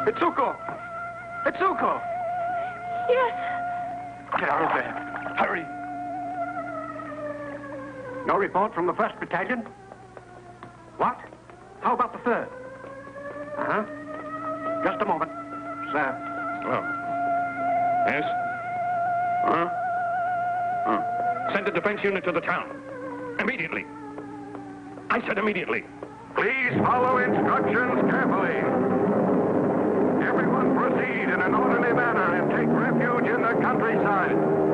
Itsuko! Itsuko! Yes. Get out of there. Hurry. No report from the 1st Battalion? What? How about the 3rd? Uh-huh. Just a moment, sir. Oh. Yes? Send a defense unit to the town. Immediately. I said immediately. Please follow instructions carefully. Everyone proceed in an orderly manner and take refuge in the countryside.